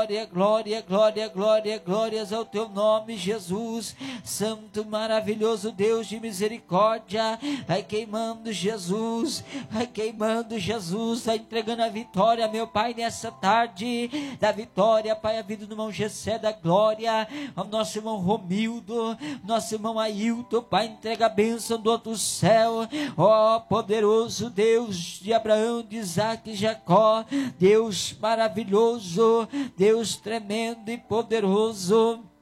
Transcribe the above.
glória, glória, glória, glória, glórias ao teu nome, Jesus. Santo, maravilhoso Deus de misericórdia, vai queimando, Jesus, vai queimando, Jesus, vai entregando a vitória, meu Pai, nessa tarde, da vitória, Pai, a vida do irmão Gessé, da glória, ao nosso irmão Romildo, nosso irmão Ailton, Pai, entrega a bênção do outro céu, ó poderoso Deus de Abraão, de Isaac e Jacó, Deus maravilhoso, Deus tremendo e poderoso.